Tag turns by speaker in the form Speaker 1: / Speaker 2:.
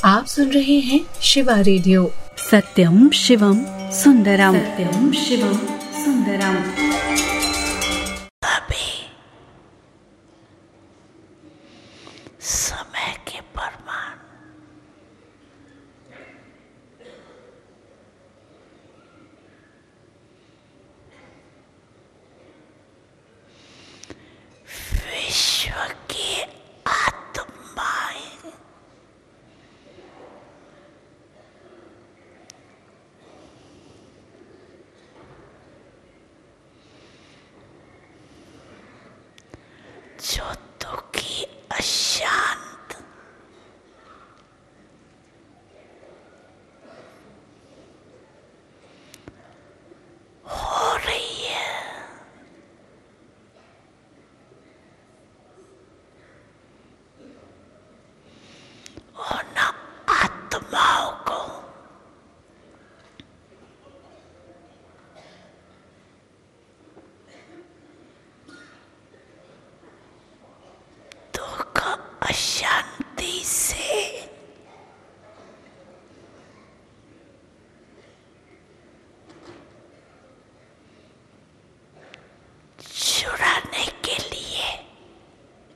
Speaker 1: आप सुन रहे हैं शिवा रेडियो।
Speaker 2: सत्यम शिवम सुंदरम, सत्यम शिवम सुंदरम।
Speaker 3: तभी समय के परमाणु विश्व की आत्माएं जो दुखी अशांत हो रही है, उन आत्माओं को दुख अशांत